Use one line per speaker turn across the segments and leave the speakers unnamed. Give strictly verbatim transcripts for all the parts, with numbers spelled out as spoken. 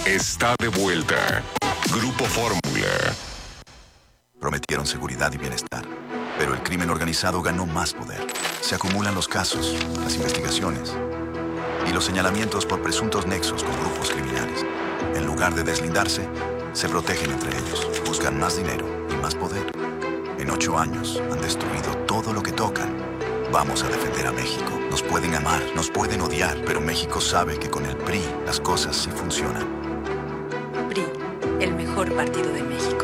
está de vuelta. Grupo Fórmula.
Prometieron seguridad y bienestar, pero el crimen organizado ganó más poder. Se acumulan los casos, las investigaciones y los señalamientos por presuntos nexos con grupos criminales. En lugar de deslindarse, se protegen entre ellos, buscan más dinero y más poder. En ocho años han destruido todo lo que tocan. Vamos a defender a México. Nos pueden amar, nos pueden odiar, pero México sabe que con el P R I las cosas sí funcionan.
P R I, el mejor partido de México.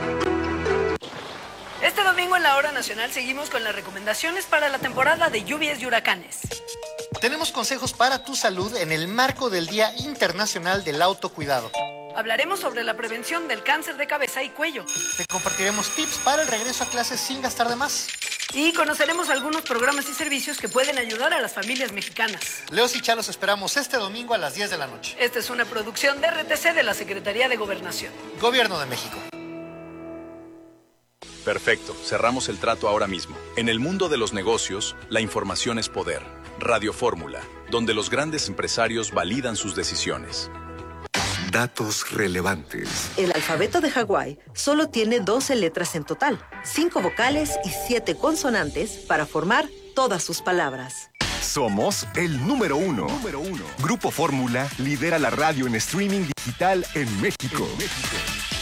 Este domingo en la Hora Nacional seguimos con las recomendaciones para la temporada de lluvias y huracanes.
Tenemos consejos para tu salud en el marco del Día Internacional del Autocuidado.
Hablaremos sobre la prevención del cáncer de cabeza y cuello.
Te compartiremos tips para el regreso a clases sin gastar de más.
Y conoceremos algunos programas y servicios que pueden ayudar a las familias mexicanas.
Leos y Chá los esperamos este domingo a las diez de la noche.
Esta es una producción de R T C de la Secretaría de Gobernación.
Gobierno de México.
Perfecto, cerramos el trato ahora mismo. En el mundo de los negocios, la información es poder. Radio Fórmula, donde los grandes empresarios validan sus decisiones.
Datos relevantes.
El alfabeto de Hawái solo tiene doce letras en total, cinco vocales y siete consonantes para formar todas sus palabras.
Somos el número uno. Número uno. Grupo Fórmula lidera la radio en streaming digital en México. En México.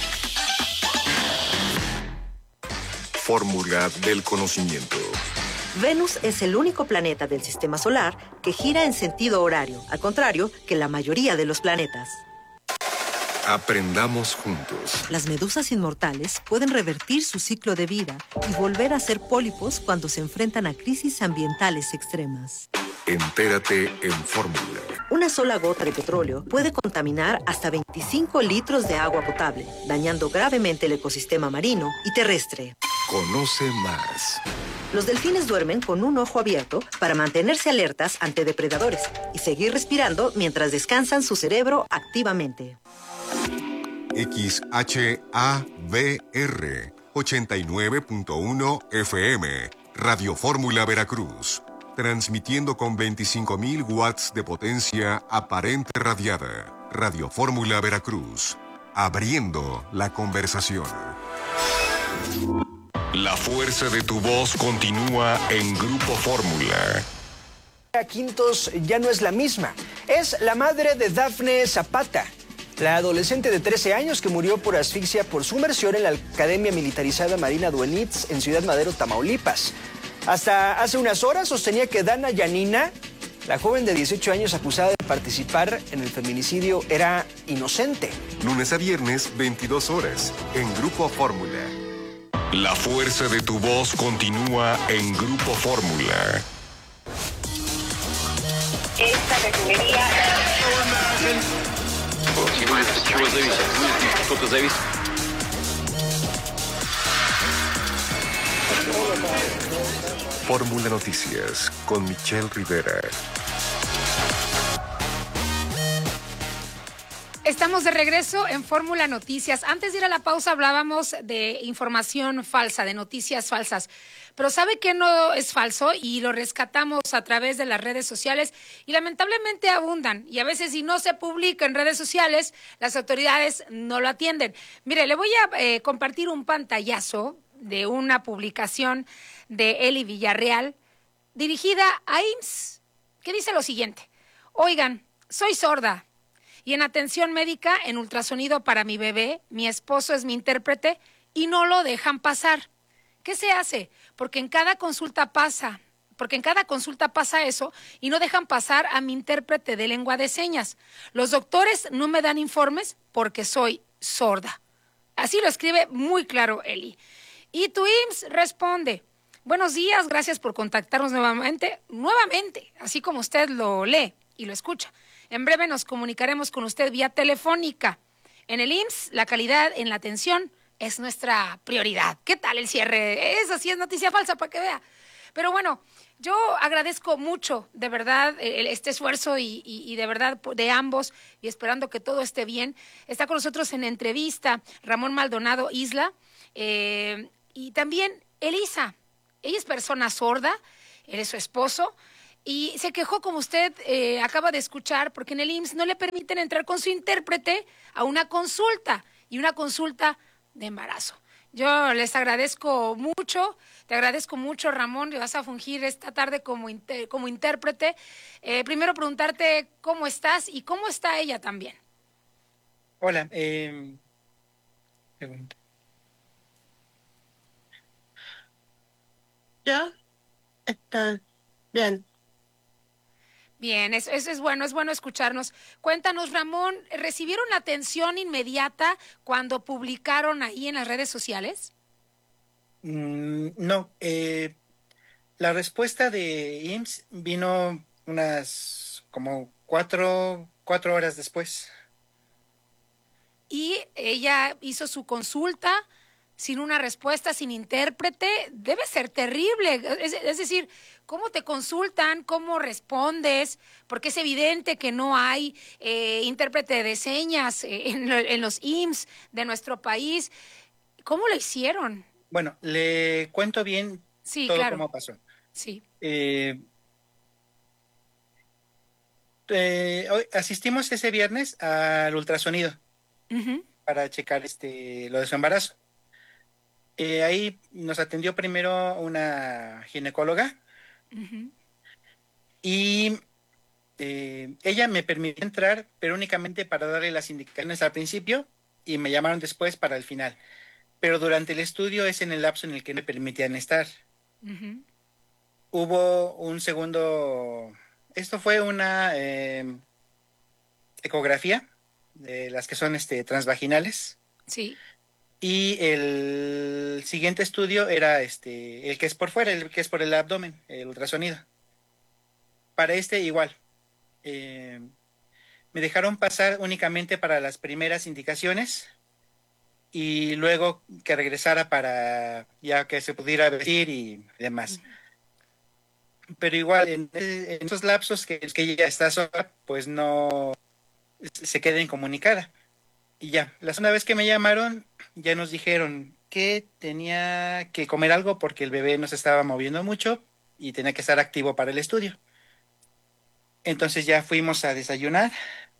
Fórmula del conocimiento.
Venus es el único planeta del sistema solar que gira en sentido horario, al contrario que la mayoría de los planetas.
Aprendamos juntos.
Las medusas inmortales pueden revertir su ciclo de vida y volver a ser pólipos cuando se enfrentan a crisis ambientales extremas.
Entérate en Fórmula.
Una sola gota de petróleo puede contaminar hasta veinticinco litros de agua potable, dañando gravemente el ecosistema marino y terrestre.
Conoce más.
Los delfines duermen con un ojo abierto para mantenerse alertas ante depredadores y seguir respirando mientras descansan su cerebro activamente.
X H A V R ochenta y nueve punto uno F M, Radio Fórmula Veracruz, transmitiendo con veinticinco mil watts de potencia aparente radiada. Radio Fórmula Veracruz, abriendo la conversación. La fuerza de tu voz continúa en Grupo Fórmula.
Quintos ya no es la misma. Es la madre de Dafne Zapata, la adolescente de trece años que murió por asfixia por sumersión en la Academia Militarizada Marina Duenitz en Ciudad Madero, Tamaulipas. Hasta hace unas horas sostenía que Dana Yanina, la joven de dieciocho años acusada de participar en el feminicidio, era inocente.
Lunes a viernes, veintidós horas, en Grupo Fórmula. La fuerza de tu voz continúa en Grupo Fórmula.
Esta refinería...
Fórmula Noticias con Michelle Rivera.
Estamos de regreso en Fórmula Noticias. Antes de ir a la pausa hablábamos de información falsa, de noticias falsas. Pero ¿sabe qué no es falso? Y lo rescatamos a través de las redes sociales y lamentablemente abundan. Y a veces si no se publica en redes sociales, las autoridades no lo atienden. Mire, le voy a eh, compartir un pantallazo de una publicación de Eli Villarreal dirigida a I M S S, que dice lo siguiente: oigan, soy sorda y en atención médica en ultrasonido para mi bebé, mi esposo es mi intérprete y no lo dejan pasar. ¿Qué se hace? Porque en cada consulta pasa, porque en cada consulta pasa eso y no dejan pasar a mi intérprete de lengua de señas. Los doctores no me dan informes porque soy sorda. Así lo escribe muy claro Eli. Y tu I M S S responde: buenos días, gracias por contactarnos nuevamente, nuevamente, así como usted lo lee y lo escucha. En breve nos comunicaremos con usted vía telefónica. En el I M S S, la calidad en la atención es nuestra prioridad. ¿Qué tal el cierre? Eso sí es noticia falsa, para que vea. Pero bueno, yo agradezco mucho, de verdad, este esfuerzo y, y, y de verdad de ambos, y esperando que todo esté bien. Está con nosotros en entrevista Ramón Maldonado Isla, eh, y también Elisa. Ella es persona sorda, él es su esposo, y se quejó, como usted eh, acaba de escuchar, porque en el I M S S no le permiten entrar con su intérprete a una consulta, y una consulta de embarazo. Yo les agradezco mucho, te agradezco mucho, Ramón, que vas a fungir esta tarde como, inter, como intérprete. Eh, primero preguntarte cómo estás y cómo está ella también.
Hola, eh, pregunta.
¿Yo? Está bien.
Bien, eso, eso es bueno, es bueno escucharnos. Cuéntanos, Ramón, ¿recibieron la atención inmediata cuando publicaron ahí en las redes sociales?
Mm, no, eh, la respuesta de I M S S vino unas como cuatro, cuatro horas después.
Y ella hizo su consulta sin una respuesta, sin intérprete. Debe ser terrible. Es, es decir, ¿cómo te consultan? ¿Cómo respondes? Porque es evidente que no hay eh, intérprete de señas eh, en, en los I M S S de nuestro país. ¿Cómo lo hicieron?
Bueno, le cuento bien
sí,
todo
claro.
cómo pasó.
Sí.
Eh, eh, hoy asistimos ese viernes al ultrasonido
uh-huh.
para checar este lo de su embarazo. Eh, ahí nos atendió primero una ginecóloga
uh-huh.
y eh, ella me permitió entrar, pero únicamente para darle las indicaciones al principio, y me llamaron después para el final. Pero durante el estudio es en el lapso en el que me permitían estar.
Uh-huh.
Hubo un segundo, esto fue una eh, ecografía de las que son este, transvaginales.
Sí.
Y el siguiente estudio era este, el que es por fuera, el que es por el abdomen, el ultrasonido. Para este igual. Eh, me dejaron pasar únicamente para las primeras indicaciones y luego que regresara para ya que se pudiera vestir y demás. Uh-huh. Pero igual en, en esos lapsos que, que ella está sola, pues no se queda incomunicada. Y ya, la segunda vez que me llamaron, ya nos dijeron que tenía que comer algo porque el bebé no se estaba moviendo mucho y tenía que estar activo para el estudio. Entonces ya fuimos a desayunar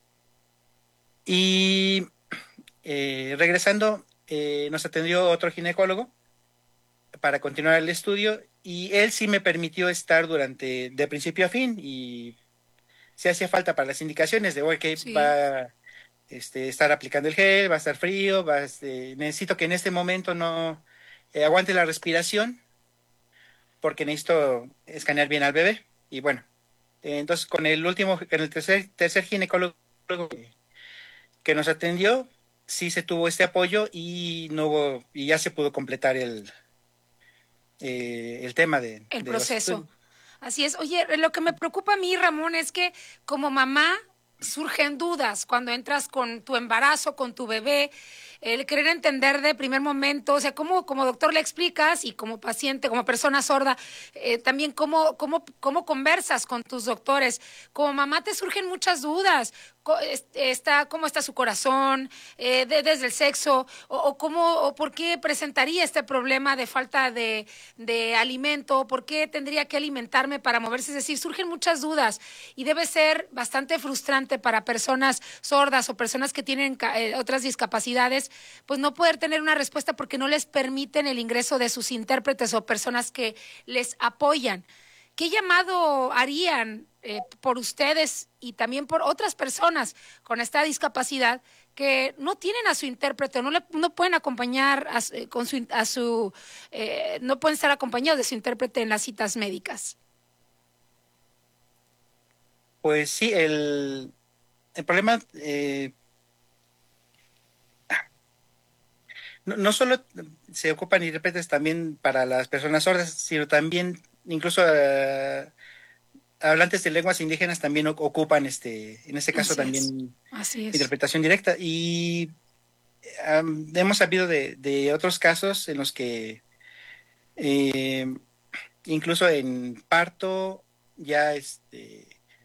y eh, regresando eh, nos atendió otro ginecólogo para continuar el estudio y él sí me permitió estar durante de principio a fin y si hacía falta para las indicaciones de hoy que sí. va Este, estar aplicando el gel, va a estar frío, va a, este, necesito que en este momento no eh, aguante la respiración porque necesito escanear bien al bebé. Y bueno, eh, entonces con el último, con el tercer, tercer ginecólogo que, que nos atendió, sí se tuvo este apoyo y no hubo, y ya se pudo completar el, eh, el tema de...
El
de
proceso.
Los...
Así es. Oye, lo que me preocupa a mí, Ramón, es que como mamá surgen dudas cuando entras con tu embarazo, con tu bebé, el querer entender de primer momento, o sea, cómo como doctor le explicas y como paciente, como persona sorda, eh, también cómo, cómo, cómo conversas con tus doctores. Como mamá te surgen muchas dudas. Está, cómo está su corazón, eh, de, desde el sexo, o, o cómo, o por qué presentaría este problema de falta de, de alimento, por qué tendría que alimentarme para moverse. Es decir, surgen muchas dudas y debe ser bastante frustrante para personas sordas o personas que tienen eh, otras discapacidades, pues no poder tener una respuesta porque no les permiten el ingreso de sus intérpretes o personas que les apoyan. ¿Qué llamado harían eh, por ustedes y también por otras personas con esta discapacidad que no tienen a su intérprete, no le, no pueden acompañar a, con su, a su eh, no pueden estar acompañados de su intérprete en las citas médicas?
Pues sí, el, el problema eh, no, no solo se ocupan intérpretes también para las personas sordas, sino también incluso uh, hablantes de lenguas indígenas también ocupan este, en este caso
Así
también
es. Así es.
Interpretación directa. Y um, hemos sabido de, de otros casos en los que eh, incluso en parto ya este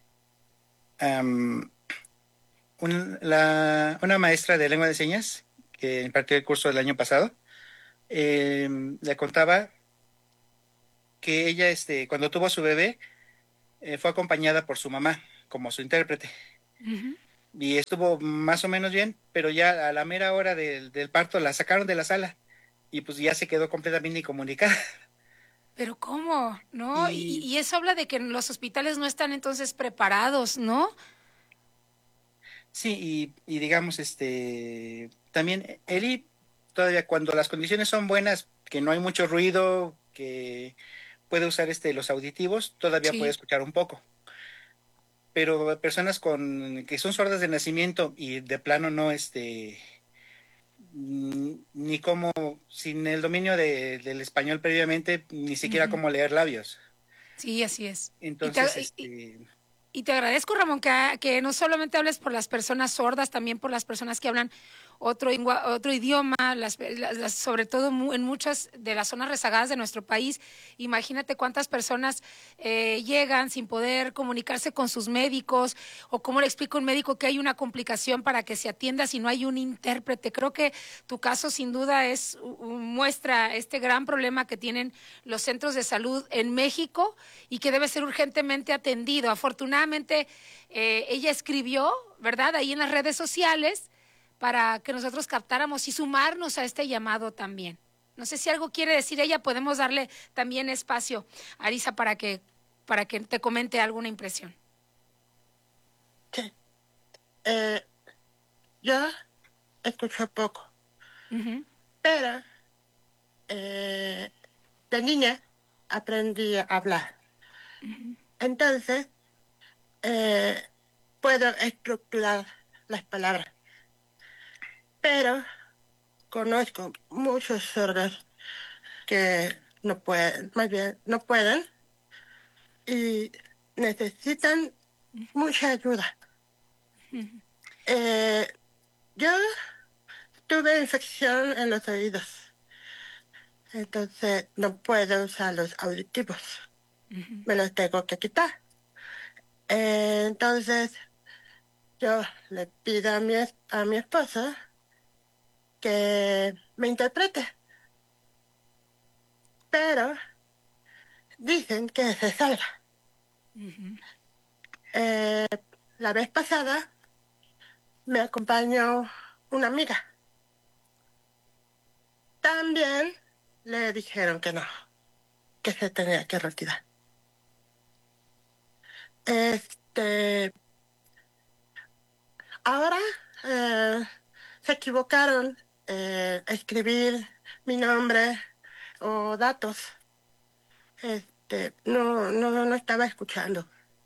um, un, la, una maestra de lengua de señas que impartió el curso del año pasado eh, le contaba que ella este, cuando tuvo a su bebé eh, fue acompañada por su mamá como su intérprete. Uh-huh. Y estuvo más o menos bien, pero ya a la mera hora del, del parto la sacaron de la sala y pues ya se quedó completamente incomunicada.
¿Pero cómo? ¿No? Y, y, y eso habla de que los hospitales no están entonces preparados, ¿no?
Sí, y, y digamos, este, también Eli, todavía cuando las condiciones son buenas, que no hay mucho ruido, que puede usar este los auditivos, todavía sí puede escuchar un poco. Pero personas con que son sordas de nacimiento y de plano no, este, ni como, sin el dominio de, del español previamente, ni siquiera uh-huh. cómo leer labios.
Sí, así es.
Entonces,
y te,
este...
y, y te agradezco, Ramón, que, que no solamente hables por las personas sordas, también por las personas que hablan otro, otro idioma, las, las, las, sobre todo en muchas de las zonas rezagadas de nuestro país. Imagínate cuántas personas eh, llegan sin poder comunicarse con sus médicos, o cómo le explica un médico que hay una complicación para que se atienda si no hay un intérprete. Creo que tu caso sin duda es muestra este gran problema que tienen los centros de salud en México y que debe ser urgentemente atendido. Afortunadamente, eh, ella escribió, ¿verdad?, ahí en las redes sociales, para que nosotros captáramos y sumarnos a este llamado también. No sé si algo quiere decir ella, podemos darle también espacio a Arisa para que, para que te comente alguna impresión.
Sí. Eh, yo escucho poco, uh-huh. pero eh, de niña aprendí a hablar. Uh-huh. Entonces, eh, puedo estructurar las palabras. Pero conozco muchos sordos que no pueden, más bien no pueden y necesitan mucha ayuda. Uh-huh. Eh, yo tuve infección en los oídos, entonces no puedo usar los auditivos. Uh-huh. Me los tengo que quitar. Eh, entonces yo le pido a mi, a mi esposa que me interprete. Pero dicen que se salva. Uh-huh. Eh, la vez pasada me acompañó una amiga. También le dijeron que no, que se tenía que retirar. Este, ahora eh, se equivocaron. Eh, escribir mi nombre o datos. Este, no, no, no estaba escuchando.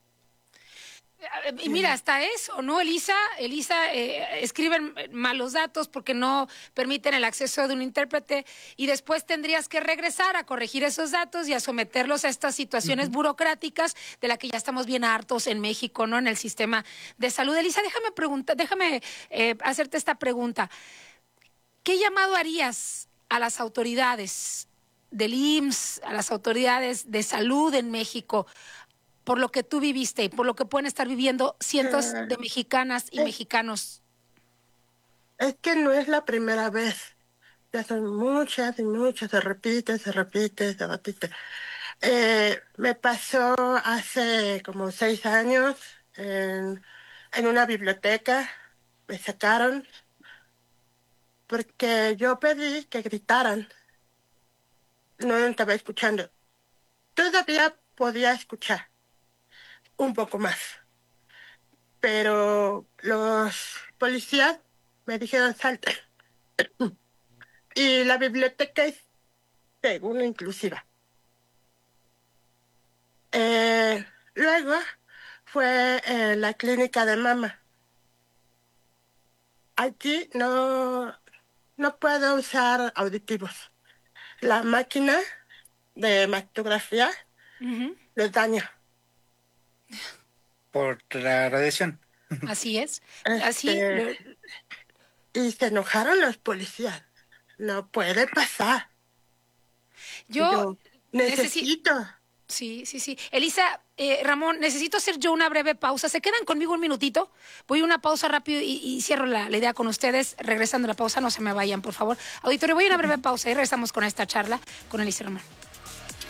Y mira, hasta eso, ¿no, Elisa? Elisa eh, escriben malos datos porque no permiten el acceso de un intérprete y después tendrías que regresar a corregir esos datos y a someterlos a estas situaciones uh-huh. burocráticas de las que ya estamos bien hartos en México, ¿no? En el sistema de salud. Elisa, déjame preguntar, déjame eh, hacerte esta pregunta. ¿Qué llamado harías a las autoridades del I M S S, a las autoridades de salud en México, por lo que tú viviste y por lo que pueden estar viviendo cientos uh, de mexicanas y
es,
mexicanos?
Es que no es la primera vez. Ya son muchas y muchas, se repite, se repite, se repite. Eh, me pasó hace como seis años en, en una biblioteca, me sacaron porque yo pedí que gritaran. No estaba escuchando. Todavía podía escuchar un poco más. Pero los policías me dijeron salte. Y la biblioteca es según inclusiva. Eh, luego fue eh, la clínica de mama. Aquí no... No puedo usar auditivos. La máquina de mastografía uh-huh. los daña.
Por la radiación.
Así es.
Este,
Así.
Y se enojaron los policías. No puede pasar.
Yo,
Yo necesito.
Necesi- sí, sí, sí. Elisa, eh, Ramón, necesito hacer yo una breve pausa. ¿Se quedan conmigo un minutito? Voy a una pausa rápido y, y cierro la, la idea con ustedes. Regresando a la pausa, no se me vayan, por favor. Auditorio, voy a una breve pausa y regresamos con esta charla con Elisa y Ramón.